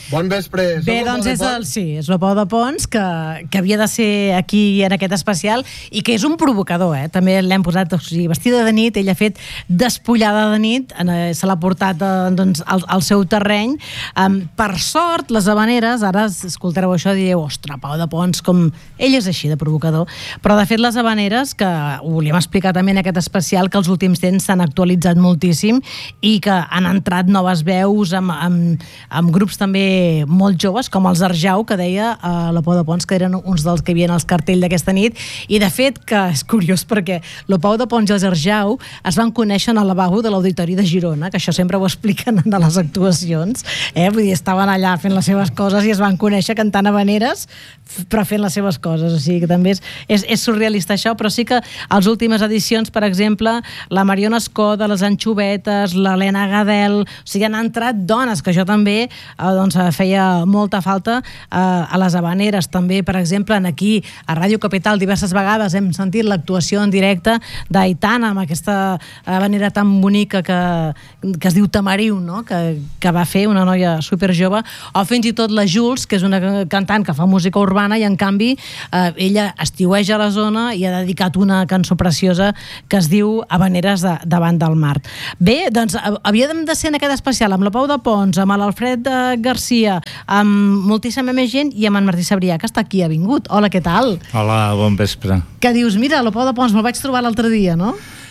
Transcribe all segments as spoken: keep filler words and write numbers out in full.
Bon vespre. Bé, doncs és el, sí, és l'Opau de Pons, que, que havia de ser aquí en aquest especial i que és un provocador, eh? També l'hem posat, o sigui, vestida de nit, ell ha fet despullada de nit, se l'ha portat doncs, al, al seu terreny. Um, per sort, les habaneres, ara escoltareu això i dieu, ostres, Pau de Pons, com... Ell és així, de provocador. Però, de fet, les habaneres, que ho volíem explicar també en aquest especial, que els últims temps s'han actualitzat moltíssim i que han entrat noves veus amb, amb, amb grups també molt joves, com els Arjau, que deia a l'Opau de Pons, que eren uns dels que hi havia als cartell d'aquesta nit, i de fet, que és curiós perquè l'Opau de Pons i els Arjau es van conèixer al lavabo de l'Auditori de Girona, que això sempre ho expliquen en les actuacions, eh? Vull dir, estaven allà fent les seves coses i es van conèixer cantant habaneres, però fent les seves coses, o sigui que també és, és, és surrealista això, però sí que a les últimes edicions, per exemple, la Mariona Escoda, les Anxovetes, l'Helena Gadel, o sigui, han entrat dones, que això també eh, doncs, feia molta falta eh, a les habaneres. També, per exemple, en aquí, a Ràdio Capital, diverses vegades hem sentit l'actuació en directe d'Aitana, amb aquesta habanera tan bonica que, que es diu Tamariu, no? que, que va fer una noia superjove, o fins i tot la Jules, que és una cantant que fa música urbana i, en canvi, eh, ella estiueja a la zona i ha dedicat una cançó preciosa que es diu Habaneres de, davant del mar. Bé, doncs, havíem de ser en aquest especial amb l'Opau de Pons, amb l'Alfred Garcia, amb moltíssima més gent i amb en Martí Sabrià, que està aquí, ha vingut. Hola, què tal? Hola, bon vespre. Que dius, mira, l'Opau de Pons me'l vaig trobar l'altre dia, no?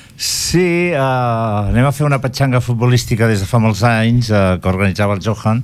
Sí, uh, anem a fer una petxanga futbolística des de fa molts anys, uh, que organitzava el Johan,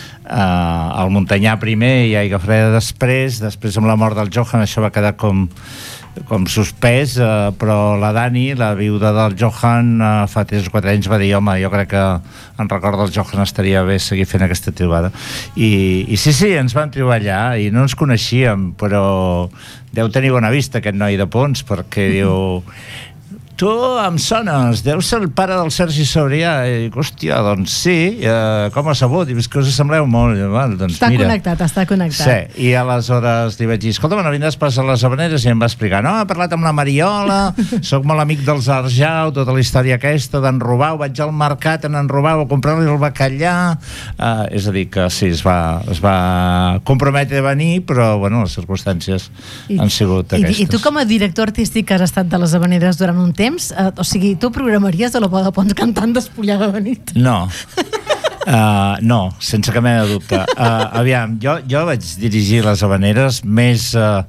uh, el Montanyà primer i Aigua Freda després, després amb la mort del Johan això va quedar com, com suspès, uh, però la Dani, la viuda del Johan, uh, fa tres o quatre anys va dir, home, jo crec que en record del Johan estaria bé seguir fent aquesta trobada. I, i sí, sí, ens vam trobar allà i no ens coneixíem, però deu tenir bona vista aquest noi de Pons, perquè diu... Tu em sones, deus ser el pare del Sergi Sabrià. I dic, hòstia, doncs sí, eh, com ha sabut? I dius que us assembleu molt. Val, doncs està mira. Connectat, està connectat. Sí, i aleshores li vaig dir, escolta, no vindràs pas a les habaneres? I em va explicar, no, he parlat amb la Mariola, soc molt amic dels Arjau, tota la història aquesta d'en Robau, vaig al mercat en en Robau a comprar-li el bacallà. Uh, és a dir, que sí, es va, es va comprometre a venir, però, bueno, les circumstàncies I, han sigut i, aquestes. I tu, com a director artístic, has estat de les habaneres durant un temps? Uh, o sigui, tu programaries de l'Opau de Pons cantant despullada de nit? No. Uh, no, sense cap mena de dubte. Uh, aviam, jo, jo vaig dirigir les habaneres més... Uh,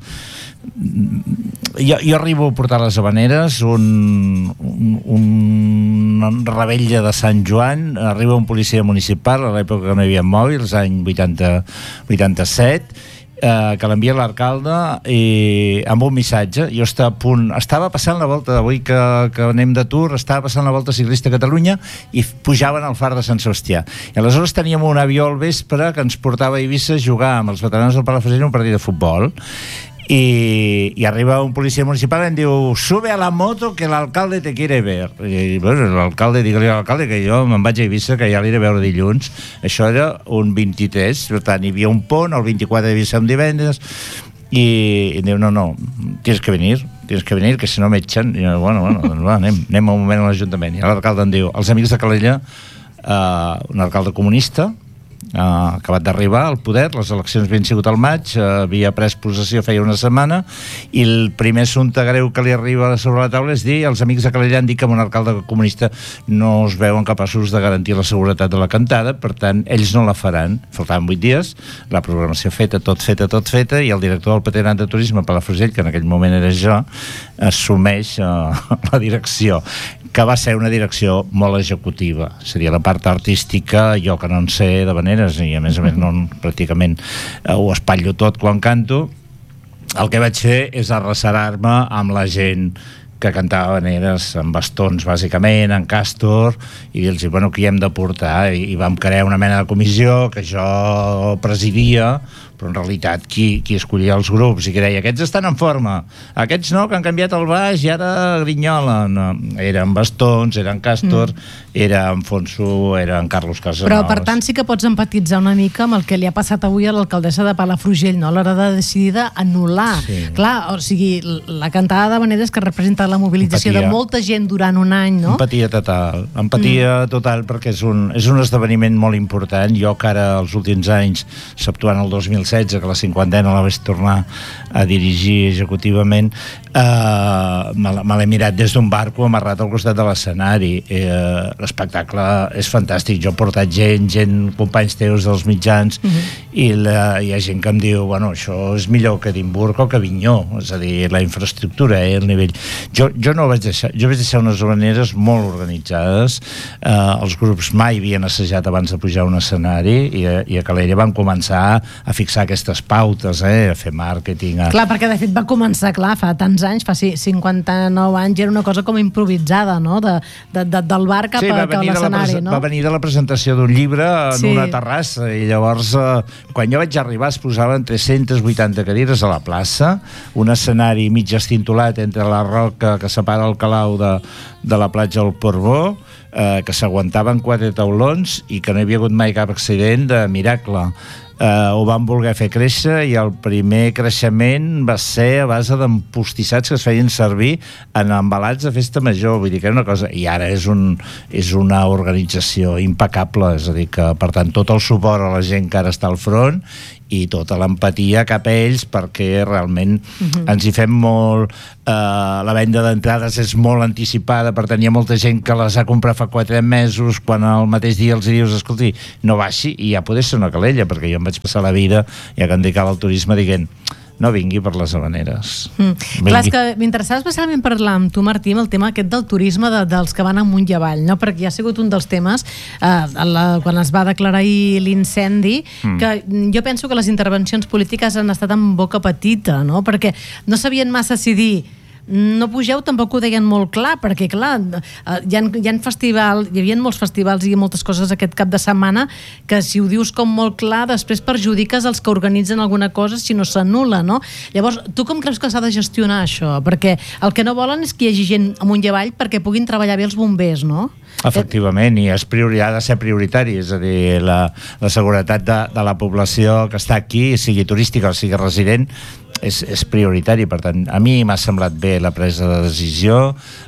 jo, jo arribo a portar les habaneres un, un, un rebella de Sant Joan, arriba un policia municipal a l'època que no hi havia mòbils, any vuitanta, vuitanta-set, Eh, que l'envia l'alcalde i amb un missatge. Jo estava a punt, estava passant la volta d'avui que, que anem de tour, estava passant la volta ciclista a Catalunya i pujaven al far de Sant Sebastià. I aleshores teníem un avió al vespre que ens portava a Eivissa a jugar amb els veterans del Palafrugell un partit de futbol. I, i arriba un policia municipal i em diu, sube a la moto que l'alcalde te quiere ver. I bueno, l'alcalde, digue-li a l'alcalde que jo me'n vaig a Eivissa, que ja l'iré a veure dilluns. Això era un vint-i-tres, per tant hi havia un pont, el vint-i-quatre devia ser un divendres, i, i diu, no, no, tienes que venir tienes que venir, que si no m'etxen. I jo, bueno, bueno, doncs va, anem, anem un moment a l'Ajuntament. I l'alcalde em diu, els amics de Calella, eh, un alcalde comunista, Uh, acabat d'arribar al poder, les eleccions havien sigut al maig, uh, havia pres possessió feia una setmana, i el primer assumpte greu que li arriba sobre la taula és dir, els amics de Calella han dit que amb un alcalde comunista no es veuen capaços de garantir la seguretat de la cantada, per tant, ells no la faran. Faltaven vuit dies, la programació feta, tot feta, tot feta, i el director del Patronat de Turisme, Palafrugell, que en aquell moment era jo, assumeix uh, la direcció, que va ser una direcció molt executiva. Seria la part artística, jo que no en sé de maneres, i a més a més no, pràcticament eh, ho espatllo tot quan canto. El que vaig fer és arrecerar-me amb la gent que cantava habaneres amb bastons, bàsicament, en càstor, i dir-los, bueno, qui hem de portar? I, i vam crear una mena de comissió que jo presidia, però en realitat qui, qui escollia els grups i que deia, aquests estan en forma, aquests no, que han canviat el baix i ara grinyolen. No, eren bastons, eren càstor, mm. era en Fonso, era en Carlos Casanovas. Però per tant sí que pots empatitzar una mica amb el que li ha passat avui a l'alcaldessa de Palafrugell, no? A l'hora de decidir d'anul·lar. Sí. Clar, o sigui, la cantada d'habaneres que representa tota la mobilització empatia. De molta gent durant un any, no? Empatia total, empatia mm. total, perquè és un, és un esdeveniment molt important. Jo que ara els últims anys, exceptuant el dos mil setze, que la cinquantena la vaig tornar a dirigir executivament, eh, me l'he mirat des d'un barco amarrat al costat de l'escenari. Eh, l'espectacle és fantàstic. Jo he portat gent, gent, companys teus dels mitjans, mm-hmm. i la, hi ha gent que em diu, bueno, això és millor que Edimburg o que Avinyó, és a dir, la infraestructura, eh, el nivell. Jo, jo no vaig deixar, jo vaig deixar unes habaneres molt organitzades, eh, els grups mai havien assajat abans de pujar a un escenari, i, i a Calella van començar a fixar aquestes pautes, eh, a fer màrqueting. A... Clar, perquè de fet va començar, clar, fa tants anys, fa cinquanta-nou anys, era una cosa com improvisada, no?, de, de, de, del bar cap, sí, a, cap a l'escenari, no? Va venir de la presentació d'un llibre en sí. una terrassa, i llavors, eh, quan jo vaig arribar es posaven tres-centes vuitanta cadires a la plaça, un escenari mig estintolat entre la roca que separa el Calau de, de la platja del Portbó, eh, que s'aguantaven quatre taulons i que no hi havia hagut mai cap accident de miracle. Eh, ho van voler fer créixer, i el primer creixement va ser a base d'empostissats que es feien servir en embalats de festa major, vull dir que era una cosa, i ara és, un, és una organització impecable, és a dir que, per tant, tot el suport a la gent que ara està al front i tota l'empatia cap a ells, perquè realment uh-huh. ens hi fem molt, eh, la venda d'entrades és molt anticipada, per tant hi ha molta gent que les ha comprat fa quatre mesos, quan el mateix dia els dius, escolti, no baixi, i ja podés ser una calella, perquè jo em vaig passar la vida, ja que em dedicava al turisme, dient, no vingui per les habaneres. Mm. Clar, és que m'interessava especialment parlar amb tu, Martí, amb el tema aquest del turisme de, dels que van amunt i avall, no? Perquè ja ha sigut un dels temes eh, la, quan es va declarar ahir l'incendi, mm. que jo penso que les intervencions polítiques han estat en boca petita, no? Perquè no sabien massa si dir no pugeu, tampoc ho deien molt clar, perquè clar, hi ha, hi ha festival, hi havia molts festivals i moltes coses aquest cap de setmana que si ho dius com molt clar, després perjudiques els que organitzen alguna cosa si no s'anul·la, no? Llavors, tu com creus que s'ha de gestionar això? Perquè el que no volen és que hi hagi gent amunt i avall perquè puguin treballar bé els bombers, no? Efectivament, i és priori, ha de ser prioritari, és a dir, la, la seguretat de, de la població que està aquí, sigui turística o sigui resident, és, és prioritari. Per tant, a mi m'ha semblat bé la presa de decisió.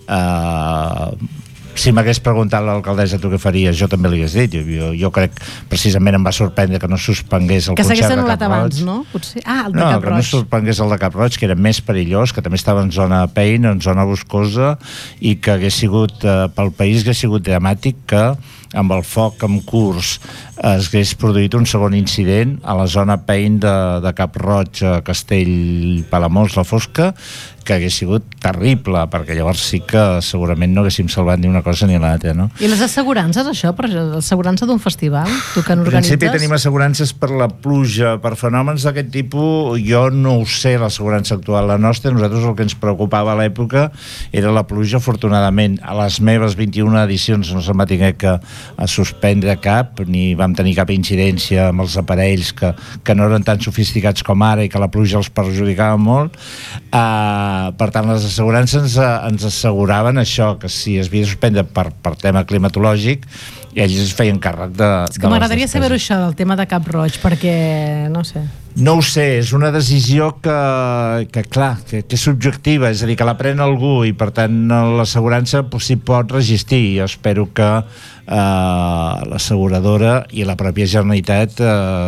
eh, si m'hagués preguntat l'alcaldessa tu què faries, jo també li hagués dit. Jo, jo crec, precisament em va sorprendre que no suspengués el que concert de Cap Roig. Que s'hagués anul·lat abans, no? Potser. Ah, el de no, Cap Roig. Que no suspengués el de Cap Roig, que era més perillós, que també estava en zona Pein, en zona boscosa, i que hagués sigut, eh, pel país hagués sigut dramàtic que amb el foc en curs es hagués produït un segon incident a la zona Pein de, de Cap Roig, a Castell Palamós, la Fosca, que hagués sigut terrible, perquè llavors sí que segurament no haguéssim salvat ni una cosa ni l'altra, no? I les assegurances, això, per l'assegurança d'un festival, tu que n'organitzes? En principi tenim assegurances per la pluja, per fenòmens d'aquest tipus, jo no ho sé, l'assegurança actual, la nostra, nosaltres el que ens preocupava a l'època era la pluja, afortunadament. A les meves vint-i-una edicions no se'm va tinguer que a suspendre cap, ni vam tenir cap incidència amb els aparells que, que no eren tan sofisticats com ara i que la pluja els perjudicava molt. Uh, per tant, les assegurances ens, ens asseguraven això, que si es havia de suspendre per, per tema climatològic, i ells es feien càrrec de... És que m'agradaria saber-ho això, del tema de Cap Roig, perquè, no sé... No ho sé, és una decisió que, que clar, que, que és subjectiva, és a dir, que la pren algú i per tant l'assegurança s'hi pot resistir. Jo espero que eh, l'asseguradora i la pròpia Generalitat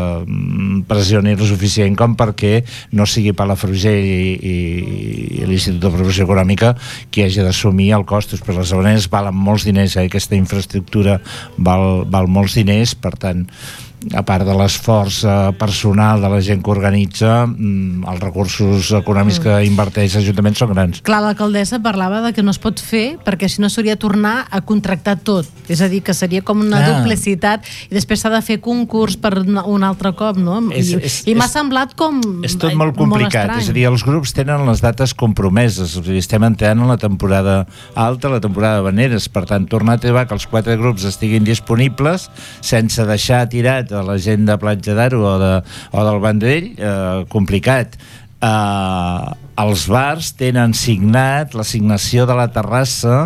eh, pressioni el suficient com perquè no sigui Palafrugell i, i, i l'Institut de Promoció Econòmica qui hagi d'assumir el costos, però les habaneres valen molts diners, eh? Aquesta infraestructura val, val molts diners, per tant a part de l'esforç eh, personal de la gent que organitza, mm, els recursos econòmics mm. que inverteix l'Ajuntament són grans. Clar, l'alcaldessa parlava de que no es pot fer perquè si no s'hauria de tornar a contractar tot, és a dir, que seria com una ah. duplicitat i després s'ha de fer concurs per un altre cop, no? És, I és, i m'ha semblat com... És tot molt complicat, molt és a dir, els grups tenen les dates compromeses, és a dir, estem entrant en la temporada alta, la temporada de habaneres, per tant, tornar a trobar que els quatre grups estiguin disponibles sense deixar tirat a la gent de Platja d'Aro o, de, o del Vendrell, eh, complicat. Eh, els bars tenen signat l'assignació de la terrassa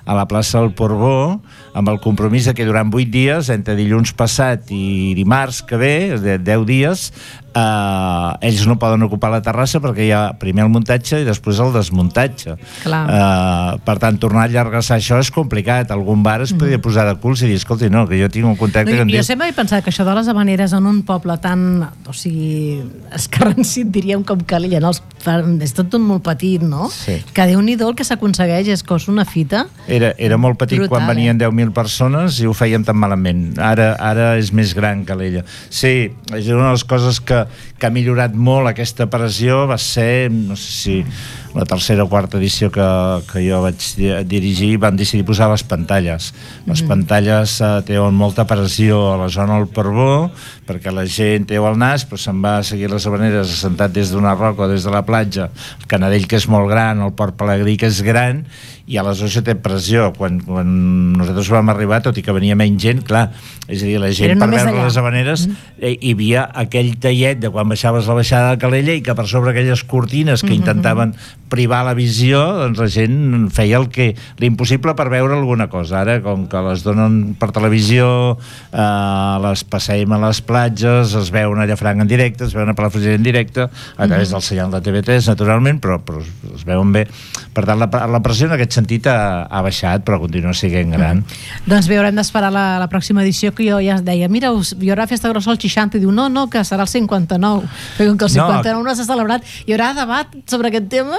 a la plaça del Portbó, amb el compromís de que durant vuit dies, entre dilluns passat i dimarts que ve, de deu dies, Uh, ells no poden ocupar la terrassa perquè hi ha primer el muntatge i després el desmuntatge. Uh, per tant, tornar a allargassar això és complicat. Algun bar es podria posar de culs i dir, escolti, no, que jo tinc un contacte no, que em jo diu... sempre he pensat que això de les Havaneres en un poble tan, o sigui, escarransit, diríem, com Calella, no? És tot molt petit, no? Sí. Que Déu-n'hi-do el que s'aconsegueix és cos una fita. Era, era molt petit brutal, quan venien eh? deu mil persones i ho fèiem tan malament. Ara, ara és més gran Calella. Sí, és una de les coses que que ha millorat molt aquesta pressió va ser, no sé si la tercera o quarta edició que, que jo vaig dirigir, van decidir posar les pantalles. Les mm-hmm. pantalles eh, treuen molta pressió a la zona del Portbó, perquè la gent treu el nas, però se'n va a seguir les Havaneres assentat des d'una roca o des de la platja, el Canadell, que és molt gran, el Port Pelegrí, que és gran, i aleshores té pressió. Quan, quan nosaltres vam arribar, tot i que venia menys gent, clar, és a dir, la gent per veure allà les Havaneres, mm-hmm. eh, hi havia aquell tallet de quan baixaves la baixada de Calella i que per sobre aquelles cortines que mm-hmm. intentaven privar la visió, doncs la gent feia el que l'impossible per veure alguna cosa. Ara, com que les donen per televisió, eh, les passeim a les platges, es veuen a Llafranc en directe, es veuen a Palafrugell en directe, a través mm-hmm. del senyal de T V tres, naturalment, però, però es veuen bé. Per tant, la, la pressió en aquest sentit ha, ha baixat, però continua sent gran. Mm. Doncs bé, haurem d'esperar la, la pròxima edició, que jo ja deia, mira, us, hi haurà festa grossa al seixanta, i diu, no, no, que serà el cinquanta-nou, perquè com que el cinquanta-nou no, no s'ha celebrat, hi haurà debat sobre aquest tema?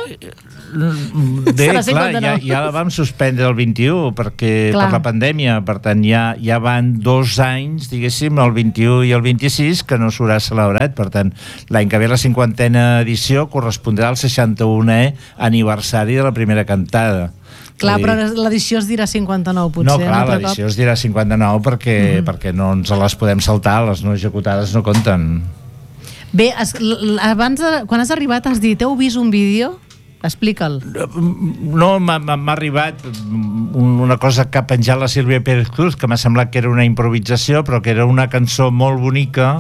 Bé, clar, ja, ja la vam suspendre el vint-i-u perquè clar. Per la pandèmia, per tant ja, ja van dos anys, diguéssim, el vint-i-u i el vint-i-sis que no s'haurà celebrat, per tant l'any que ve la cinquantena edició correspondrà al seixanta-unè aniversari de la primera cantada. Clar, però l'edició es dirà cinquanta-nou, potser. No, clar, l'edició es dirà cinquanta-nou perquè, mm-hmm. perquè no ens les podem saltar, les no executades no compten. Bé, es, abans de, quan has arribat has dit, heu vist un vídeo? Explica'l. No, m'ha arribat una cosa que ha penjat la Sílvia Pérez Cruz, que m'ha semblat que era una improvisació, però que era una cançó molt bonica,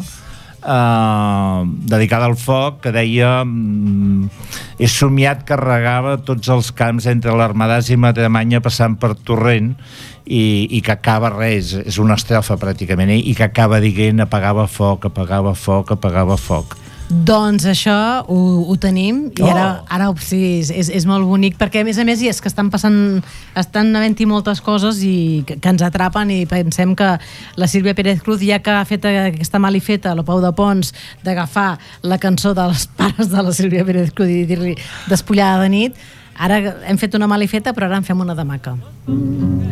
eh, dedicada al foc, que deia he somiat que regava tots els camps entre l'Armadàs i Madremanya passant per Torrent, i, i que acaba res, és una estrofa pràcticament, i que acaba dient apagava foc, apagava foc, apagava foc. Doncs això ho, ho tenim i ara, ara sí, és, és molt bonic perquè a més a més és que estan passant estan havent-hi moltes coses i que, que ens atrapen i pensem que la Sílvia Pérez Cruz, ja que ha fet aquesta malifeta a la Pau de Pons d'agafar la cançó dels pares de la Sílvia Pérez Cruz i dir-li Despullada de nit, ara hem fet una malifeta però ara en fem una de maca.